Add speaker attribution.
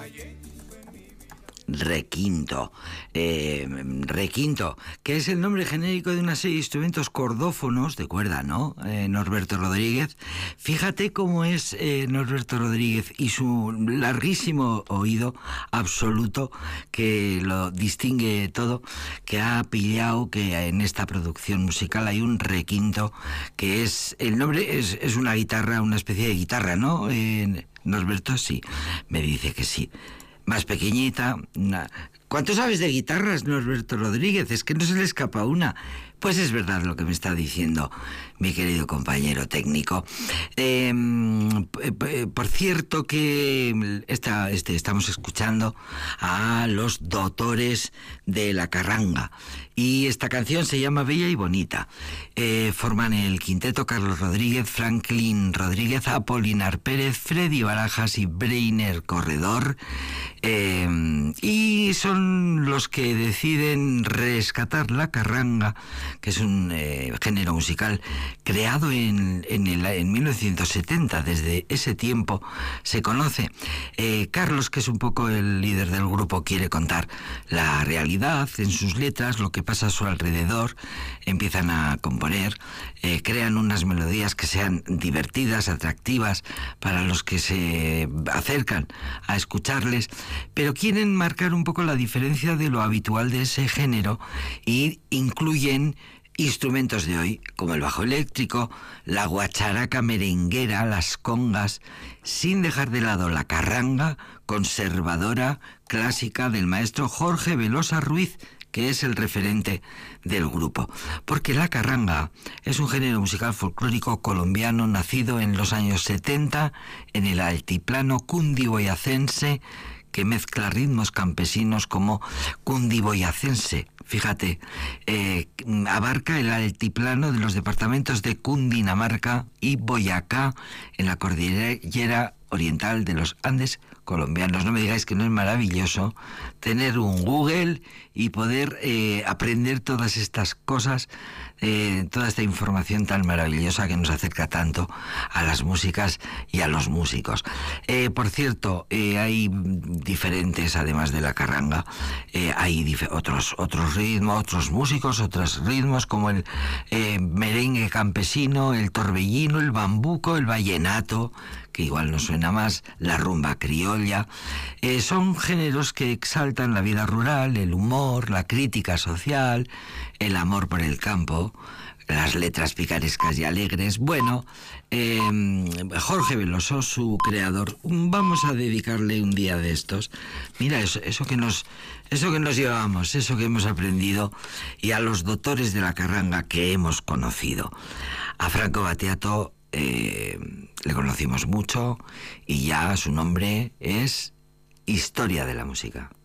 Speaker 1: Requinto. Requinto, que es el nombre genérico de una serie de instrumentos cordófonos de cuerda, ¿no? Norberto Rodríguez. Fíjate cómo es Norberto Rodríguez y su larguísimo oído absoluto que lo distingue todo, que ha pillado que en esta producción musical hay un requinto, que es, el nombre es una guitarra, una especie de guitarra, ¿no? Norberto, sí, me dice que sí. Más pequeñita. ¿Cuánto sabes de guitarras, Norberto Rodríguez? Es que no se le escapa una. Pues es verdad lo que me está diciendo mi querido compañero técnico. Por cierto que estamos escuchando a los Doctores de la Carranga. Y esta canción se llama Bella y Bonita. Forman el quinteto Carlos Rodríguez, Franklin Rodríguez, Apolinar Pérez, Freddy Barajas y Breiner Corredor. Y son los que deciden rescatar la carranga, que es un género musical creado en 1970. Desde ese tiempo se conoce. Carlos, que es un poco el líder del grupo, quiere contar la realidad en sus letras, lo que pasa a su alrededor. Empiezan a componer, crean unas melodías que sean divertidas, atractivas para los que se acercan a escucharles, pero quieren marcar un poco la diferencia de lo habitual de ese género y incluyen instrumentos de hoy, como el bajo eléctrico, la guacharaca merenguera, las congas, sin dejar de lado la carranga conservadora, clásica del maestro Jorge Velosa Ruiz, que es el referente del grupo. Porque la carranga es un género musical folclórico colombiano nacido en los años 70 en el altiplano cundiboyacense, que mezcla ritmos campesinos como cundiboyacense. Fíjate, abarca el altiplano de los departamentos de Cundinamarca y Boyacá en la cordillera oriental de los Andes colombianos. No me digáis que no es maravilloso tener un Google y poder aprender todas estas cosas, toda esta información tan maravillosa que nos acerca tanto a las músicas y a los músicos. Por cierto, hay diferentes, además de la carranga, hay otros ritmos, otros músicos, otros ritmos como el merengue campesino, el torbellino, el bambuco, el vallenato, que igual nos suena más, la rumba criolla. Son géneros que exaltan la vida rural, el humor, la crítica social, el amor por el campo, las letras picarescas y alegres. Bueno, Jorge Veloso, su creador, vamos a dedicarle un día de estos. Mira, eso que nos llevamos, eso que hemos aprendido, y a los Doctores de la Carranga que hemos conocido. A Franco Battiato le conocimos mucho y ya su nombre es historia de la música.